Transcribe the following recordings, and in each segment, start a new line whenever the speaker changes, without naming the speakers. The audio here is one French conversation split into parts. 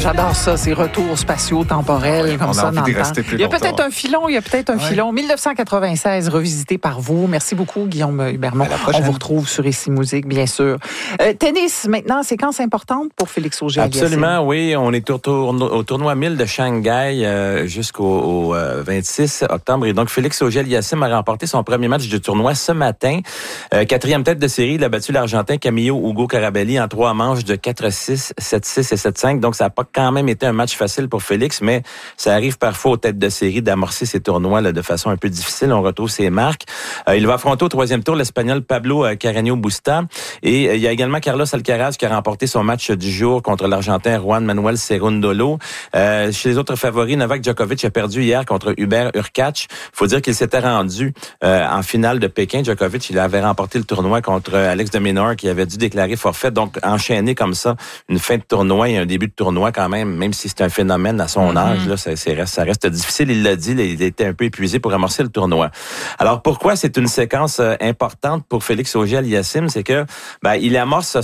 J'adore ça, ces retours spatiaux temporels comme ça dans le temps. Il y a peut-être un filon, 1996 revisité par vous. Merci beaucoup, Guillaume Hubermont. On vous retrouve sur Ici Musique, bien sûr. Tennis, maintenant, séquence importante pour Félix Auger-Aliassime.
Absolument, oui. On est au tournoi 1000 de Shanghai jusqu'au 26 octobre. Et donc, Félix Auger-Aliassime a remporté son premier match du tournoi ce matin. Quatrième tête de série, il a battu l'Argentin Camillo Ugo Carabelli en 3 manches de 4-6, 7-6 et 7-5. Donc, ça n'a pas quand même été un match facile pour Félix, mais ça arrive parfois aux têtes de série d'amorcer ces tournois là, de façon un peu difficile. On retrouve ses marques. Il va affronter au 3e tour l'Espagnol Pablo Carreño Busta. Et il y a également Carlos Alcaraz qui a remporté son match du jour contre l'Argentin Juan Manuel Cerúndolo. Chez les autres favoris, Novak Djokovic a perdu hier contre Hubert Hurkacz. Faut dire qu'il s'était rendu en finale de Pékin. Djokovic, il avait remporté le tournoi contre Alex de Minaur qui avait dû déclarer forfait. Donc, enchaîner comme ça une fin de tournoi et un début de tournoi quand même si c'est un phénomène à son âge, là, ça reste difficile. Il l'a dit, il était un peu épuisé pour amorcer le tournoi. Alors, pourquoi c'est une séquence importante pour Félix Auger-Aliassime? C'est que il amorce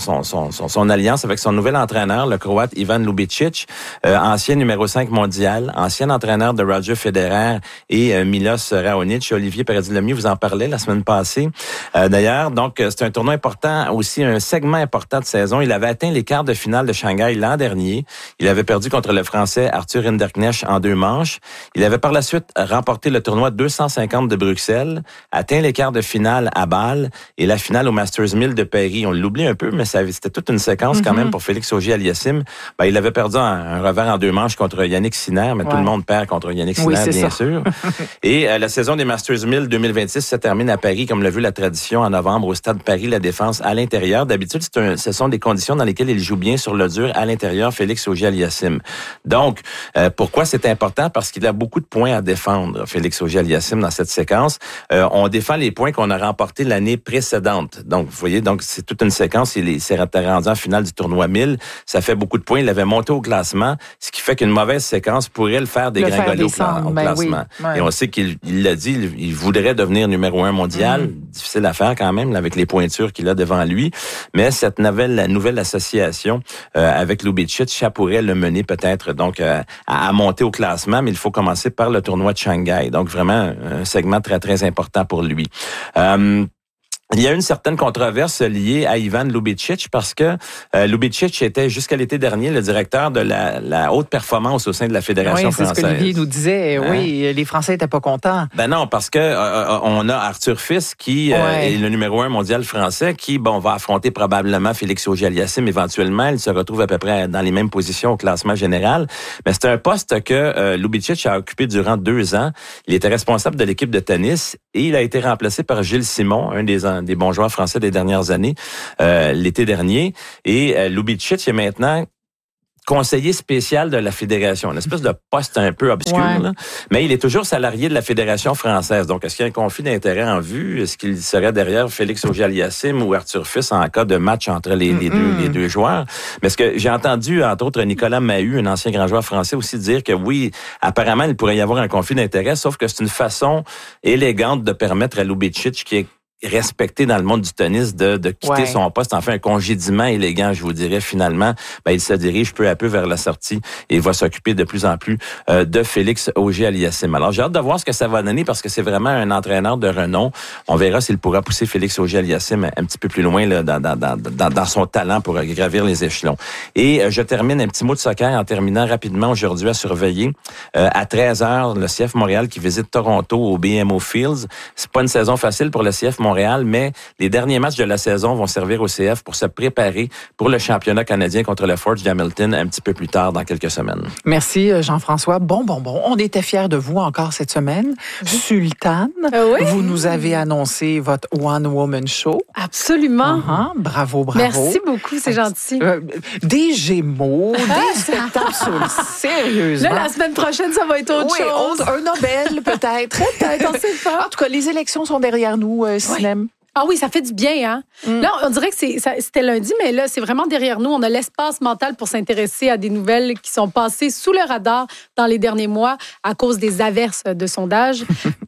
son alliance avec son nouvel entraîneur, le Croate Ivan Lubicic, ancien numéro 5 mondial, ancien entraîneur de Roger Federer et Milos Raonic. Olivier Paradis-Lemieux vous en parlait la semaine passée. D'ailleurs, donc, c'est un tournoi important, aussi un segment important de saison. Il avait atteint les quarts de finale de Shanghai l'an dernier. Il avait perdu contre le Français Arthur Hinderknecht en 2 manches. Il avait par la suite remporté le tournoi 250 de Bruxelles, atteint les quarts de finale à Bâle et la finale au Masters 1000 de Paris. On l'oublie un peu, mais c'était toute une séquence quand même pour Félix Auger-Aliassime. Il avait perdu un revers en 2 manches contre Yannick Sinner, mais tout le monde perd contre Yannick Sinner, bien sûr. Et la saison des Masters 1000 2026 se termine à Paris, comme l'a vu la tradition, en novembre, au Stade Paris-La Défense, à l'intérieur. D'habitude, ce sont des conditions dans lesquelles il joue bien sur le dur, à l'intérieur, Félix Auger-Aliassime. Donc, pourquoi c'est important? Parce qu'il a beaucoup de points à défendre, Félix Auger-Aliassime, dans cette séquence. On défend les points qu'on a remportés l'année précédente. Donc, vous voyez, donc c'est toute une séquence. Il s'est rendu en finale du tournoi 1000. Ça fait beaucoup de points. Il avait monté au classement, ce qui fait qu'une mauvaise séquence pourrait le faire dégringoler au classement. Oui. Ouais. Et on sait qu'il l'a dit, il voudrait devenir numéro 1 mondial. Difficile à faire quand même, là, avec les pointures qu'il a devant lui. Mais cette nouvelle association avec Lubicic, ça pourrait le mener peut-être donc à monter au classement, mais il faut commencer par le tournoi de Shanghai. Donc vraiment un segment très, très important pour lui. Il y a une certaine controverse liée à Ivan Lubicic parce que Lubicic était jusqu'à l'été dernier le directeur de la haute performance au sein de la Fédération française.
C'est ce qu'Olivier nous disait. Hein? Oui, les Français étaient pas contents.
Non, parce que on a Arthur Fils qui est le numéro 1 mondial français qui va affronter probablement Félix Auger-Aliassime éventuellement. Il se retrouve à peu près dans les mêmes positions au classement général. Mais c'est un poste que Lubicic a occupé durant 2 ans. Il était responsable de l'équipe de tennis et il a été remplacé par Gilles Simon, un des bons joueurs français des dernières années, l'été dernier. Et Lubicic est maintenant conseiller spécial de la Fédération, une espèce de poste un peu obscur, là. Mais il est toujours salarié de la Fédération française. Donc, est-ce qu'il y a un conflit d'intérêt en vue? Est-ce qu'il serait derrière Félix Auger-Aliassime ou Arthur Fils en cas de match entre les deux joueurs? Mais ce que j'ai entendu, entre autres, Nicolas Mahut, un ancien grand joueur français, aussi dire que oui, apparemment, il pourrait y avoir un conflit d'intérêt, sauf que c'est une façon élégante de permettre à Lubicic, qui est respecté dans le monde du tennis de quitter son poste, enfin un congédiement élégant, je vous dirais. Finalement, il se dirige peu à peu vers la sortie et va s'occuper de plus en plus de Félix Auger-Aliassime. Alors, j'ai hâte de voir ce que ça va donner parce que c'est vraiment un entraîneur de renom. On verra s'il pourra pousser Félix Auger-Aliassime un petit peu plus loin là, dans son talent pour gravir les échelons. Et je termine un petit mot de soccer en terminant rapidement aujourd'hui à surveiller. À 13h, le CF Montréal qui visite Toronto au BMO Fields. C'est pas une saison facile pour le CF Montréal, mais les derniers matchs de la saison vont servir au CF pour se préparer pour le championnat canadien contre le Forge d'Hamilton un petit peu plus tard dans quelques semaines.
Merci Jean-François. Bon. On était fiers de vous encore cette semaine. Sultane, vous nous avez annoncé votre One Woman Show.
Absolument.
Bravo.
Merci beaucoup, c'est gentil.
Des Gémeaux, des spectacles, sérieusement.
Là, la semaine prochaine, ça va être autre chose.
Un Nobel, peut-être.
On sait pas.
En tout cas, les élections sont derrière nous, Sinem.
Ah oui, ça fait du bien, hein? Là, on dirait que c'était lundi, mais là, c'est vraiment derrière nous. On a l'espace mental pour s'intéresser à des nouvelles qui sont passées sous le radar dans les derniers mois à cause des averses de sondage.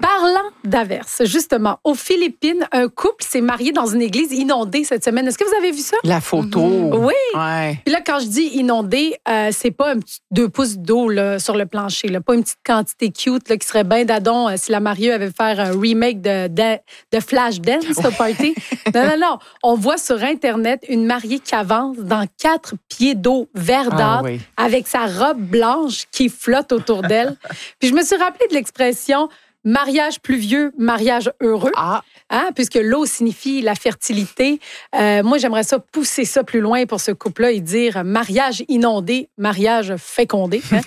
Parlant d'averses, justement, aux Philippines, un couple s'est marié dans une église inondée cette semaine. Est-ce que vous avez vu ça?
La photo.
Oui.
Ouais.
Puis là, quand je dis inondée, c'est pas un petit 2 pouces d'eau là, sur le plancher, là, pas une petite quantité cute là, qui serait bien d'adon si la mariée avait fait faire un remake de Flashdance au party. Non. On voit sur Internet une mariée qui avance dans 4 pieds d'eau verdâtre avec sa robe blanche qui flotte autour d'elle. Puis je me suis rappelé de l'expression mariage pluvieux, mariage heureux. Puisque l'eau signifie la fertilité. Moi, j'aimerais ça pousser ça plus loin pour ce couple-là et dire mariage inondé, mariage fécondé. Hein?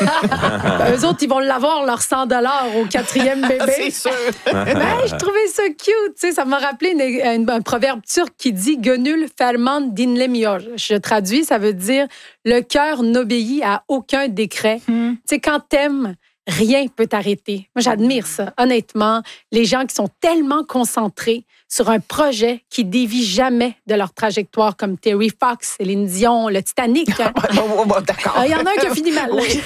Eux autres, ils vont l'avoir leur $100 au 4e bébé.
C'est sûr.
Je trouvais ça cute. Tu sais, ça m'a rappelé un proverbe turc qui dit « Gönül ferman dinlemiyor ». Je traduis, ça veut dire « Le cœur n'obéit à aucun décret ». Tu sais, quand t'aimes, rien peut t'arrêter. Moi, j'admire ça, honnêtement. Les gens qui sont tellement concentrés sur un projet qui dévie jamais de leur trajectoire, comme Terry Fox, Céline Dion, le Titanic. Hein?
D'accord.
Il y en a un qui a fini mal. Oui.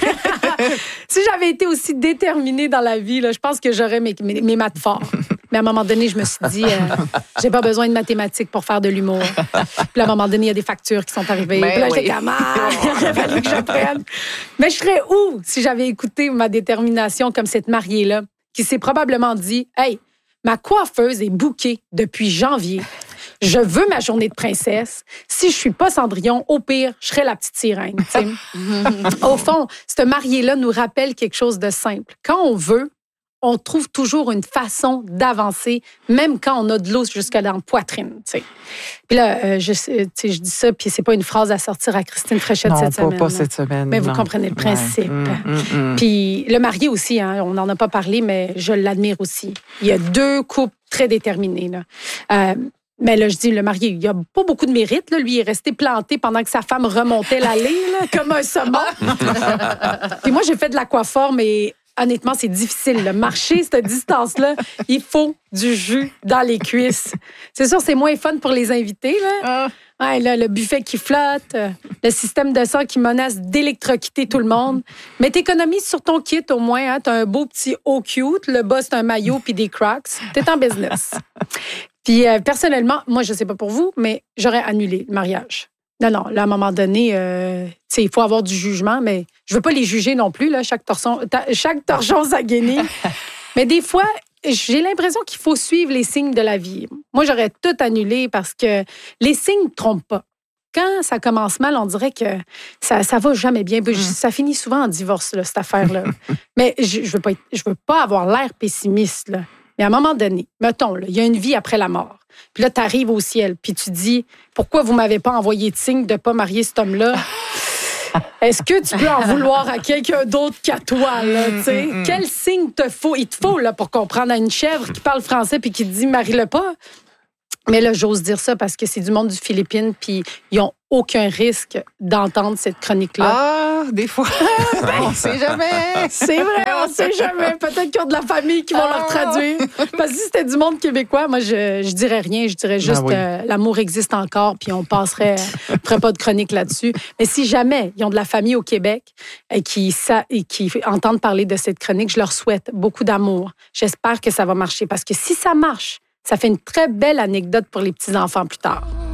Si j'avais été aussi déterminée dans la vie, là, je pense que j'aurais mes maths forts. Mais à un moment donné, je me suis dit, j'ai pas besoin de mathématiques pour faire de l'humour. Puis à un moment donné, il y a des factures qui sont arrivées. Puis là, j'étais comme, il aurait fallu que j'apprenne. Mais je serais où si j'avais écouté ma détermination comme cette mariée-là, qui s'est probablement dit, hey, ma coiffeuse est bookée depuis janvier. Je veux ma journée de princesse. Si je suis pas Cendrillon, au pire, je serai la petite sirène. Au fond, ce marié-là nous rappelle quelque chose de simple. Quand on veut, on trouve toujours une façon d'avancer, même quand on a de l'eau jusque dans la poitrine. T'sais. Puis là, je dis ça, puis c'est pas une phrase à sortir à Christine Fréchette cette semaine.
Non, pas cette semaine.
Mais vous comprenez le principe. Puis le marié aussi, hein, on n'en a pas parlé, mais je l'admire aussi. Il y a 2 couples très déterminés. Là. Mais là, je dis, le marié, il a pas beaucoup de mérite. Là. Lui, il est resté planté pendant que sa femme remontait l'allée, là, comme un saumon. Puis moi, j'ai fait de l'aquaforme, mais honnêtement, c'est difficile. Là. Marcher cette distance-là, il faut du jus dans les cuisses. C'est sûr, c'est moins fun pour les invités. Là. Ouais, là, le buffet qui flotte, le système de sang qui menace d'électrocuter tout le monde. Mais t'économises sur ton kit au moins. Hein? T'as un beau petit haut cute, le bas, c'est un maillot puis des Crocs. T'es en business. Puis personnellement, moi, je sais pas pour vous, mais j'aurais annulé le mariage. Non, là, à un moment donné, il faut avoir du jugement, mais je veux pas les juger non plus, là, chaque torchon sa guenille. Mais des fois, j'ai l'impression qu'il faut suivre les signes de la vie. Moi, j'aurais tout annulé parce que les signes ne trompent pas. Quand ça commence mal, on dirait que ça va jamais bien. Ça finit souvent en divorce, là, cette affaire-là. Mais je veux pas avoir l'air pessimiste, là. Mais à un moment donné, mettons, il y a une vie après la mort. Puis là, tu arrives au ciel, puis tu dis, pourquoi vous m'avez pas envoyé de signe de pas marier cet homme-là? Est-ce que tu peux en vouloir à quelqu'un d'autre qu'à toi, là, tu sais? Quel signe il te faut, là, pour comprendre à une chèvre qui parle français puis qui te dit, marie-le pas? Mais là, j'ose dire ça parce que c'est du monde du Philippines, puis ils n'ont aucun risque d'entendre cette chronique-là.
Des fois. On sait jamais.
C'est vrai, on sait jamais. Peut-être qu'ils ont de la famille qui vont leur traduire. Parce que si c'était du monde québécois, moi, je dirais rien. Je dirais juste l'amour existe encore, puis on ferait pas de chronique là-dessus. Mais si jamais ils ont de la famille au Québec et qui entendent parler de cette chronique, je leur souhaite beaucoup d'amour. J'espère que ça va marcher. Parce que si ça marche, ça fait une très belle anecdote pour les petits-enfants plus tard.